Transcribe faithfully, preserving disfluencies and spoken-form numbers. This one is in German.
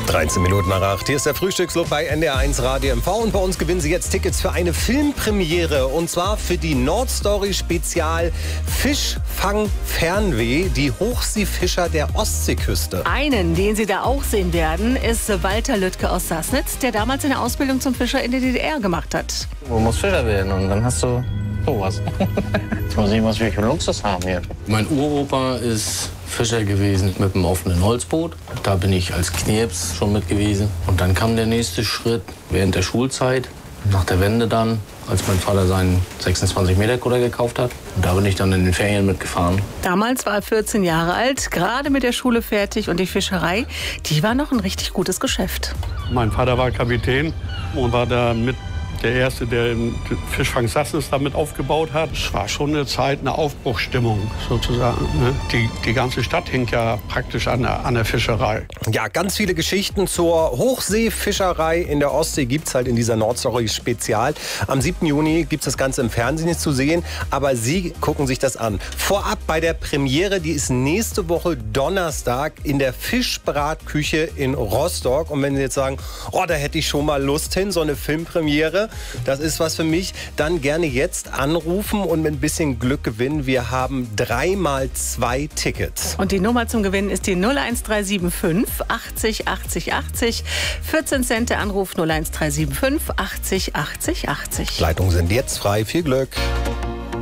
dreizehn Minuten nach acht. Hier ist der Frühstücksclub bei N D R eins Radio M V. Und bei uns gewinnen Sie jetzt Tickets für eine Filmpremiere. Und zwar für die Nordstory-Spezial Fischfang Fernweh, die Hochseefischer der Ostseeküste. Einen, den Sie da auch sehen werden, ist Walter Lüttke aus Sassnitz, der damals eine Ausbildung zum Fischer in der D D R gemacht hat. Du musst Fischer werden und dann hast du sowas. Jetzt mal sehen, was wir für Luxus haben hier. Mein Uropa ist Fischer gewesen mit einem offenen Holzboot. Da bin ich als Knirps schon mit gewesen. Und dann kam der nächste Schritt während der Schulzeit, nach der Wende dann, als mein Vater seinen sechsundzwanzig Meter Kutter gekauft hat. Und da bin ich dann in den Ferien mitgefahren. Damals war er vierzehn Jahre alt, gerade mit der Schule fertig, und die Fischerei, die war noch ein richtig gutes Geschäft. Mein Vater war Kapitän und war da mit der Erste, der den Fischfang Sassnitz damit aufgebaut hat. Es war schon eine Zeit, eine Aufbruchsstimmung sozusagen. Ne? Die, die ganze Stadt hing ja praktisch an der, an der Fischerei. Ja, ganz viele Geschichten zur Hochseefischerei in der Ostsee gibt es halt in dieser Nordstory-Spezial. Am siebten Juni gibt es das Ganze im Fernsehen nicht zu sehen, aber Sie gucken sich das an. Vorab bei der Premiere, die ist nächste Woche Donnerstag in der Fischbratküche in Rostock. Und wenn Sie jetzt sagen, oh, da hätte ich schon mal Lust hin, so eine Filmpremiere, das ist was für mich, dann gerne jetzt anrufen und mit ein bisschen Glück gewinnen. Wir haben dreimal zwei Tickets. Und die Nummer zum Gewinnen ist die null eins drei sieben fünf achtzig achtzig achtzig. vierzehn Cent der Anruf null eins drei sieben fünf achtzig achtzig achtzig. Leitungen sind jetzt frei. Viel Glück.